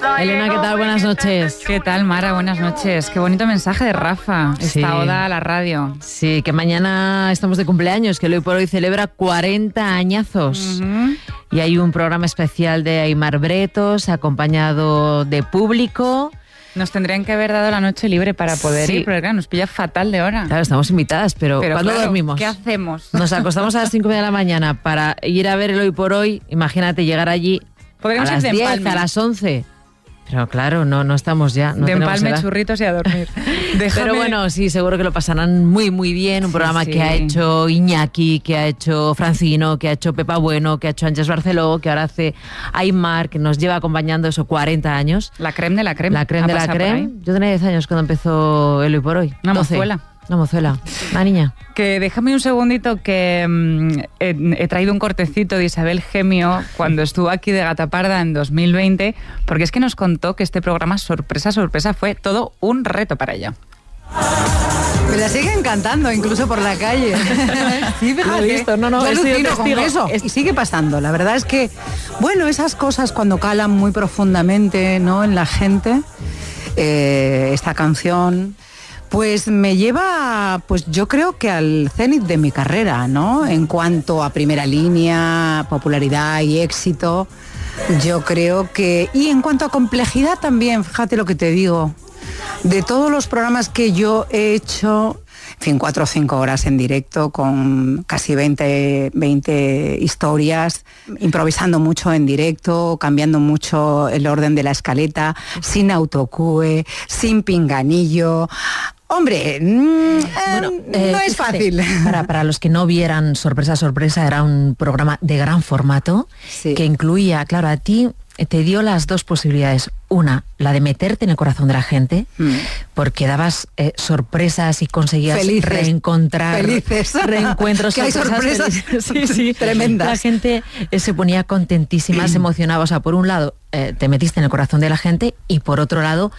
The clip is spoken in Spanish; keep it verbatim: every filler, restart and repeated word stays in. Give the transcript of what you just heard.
Elena, ¿qué tal? Buenas noches. ¿Qué tal, Mara? Buenas noches. Qué bonito mensaje de Rafa, esta Sí. oda a la radio. Sí, que mañana estamos de cumpleaños, que hoy por hoy celebra cuarenta añazos. Uh-huh. Y hay un programa especial de Aimar Bretos, acompañado de público. Nos tendrían que haber dado la noche libre para poder Sí. ir, pero claro, nos pilla fatal de hora. Claro, estamos invitadas, pero, Pero ¿cuándo claro, dormimos? ¿qué hacemos? Nos acostamos a las cinco y media de la mañana para ir a ver el Hoy por Hoy. Imagínate llegar allí a Podríamos las ir de diez, empalme. a las once. Pero claro, no, no estamos ya. No de tenemos empalme, edad. churritos y a dormir. Déjame... Pero bueno, sí, seguro que lo pasarán muy, muy bien. Un Sí, programa sí. que ha hecho Iñaki, que ha hecho Francino, que ha hecho Pepa Bueno, que ha hecho Ángeles Barceló, que ahora hace Aimar, que nos lleva acompañando esos cuarenta años. La creme de la creme. La creme Ha de la pasado por creme. ahí. Yo tenía diez años cuando empezó el Hoy por Hoy. Una doce. mozuela. Una mozuela. Una niña. Que déjame un segundito que mm, he, he traído un cortecito de Isabel Gemio cuando estuvo aquí de Gataparda en dos mil veinte, porque es que nos contó que este programa, sorpresa, sorpresa, fue todo un reto para ella. Me la siguen cantando, incluso por la calle. Sí, fíjate. Lo he visto, no, no, Yo he sido alucino con testigo. eso. Y sigue pasando. La verdad es que, bueno, esas cosas cuando calan muy profundamente, ¿no?, en la gente, eh, esta canción, pues me lleva, pues yo creo que al cenit de mi carrera, ¿no? En cuanto a primera línea, popularidad y éxito, yo creo que... Y en cuanto a complejidad también, fíjate lo que te digo. De todos los programas que yo he hecho, en fin, cuatro o cinco horas en directo con casi veinte, veinte historias, improvisando mucho en directo, cambiando mucho el orden de la escaleta, sin autocue, sin pinganillo. Hombre, mm, Bueno, eh, eh, no es fíjate, fácil. Para, para los que no vieran Sorpresa, Sorpresa, era un programa de gran formato, Sí. que incluía, claro, a ti te dio las dos posibilidades. Una, la de meterte en el corazón de la gente, Mm. porque dabas eh, sorpresas y conseguías Felices. reencontrar Felices. reencuentros. Que hay sorpresas felices. Sí, sí. tremendas. La gente eh, se ponía contentísima, se emocionaba. O sea, por un lado, eh, te metiste en el corazón de la gente y por otro lado,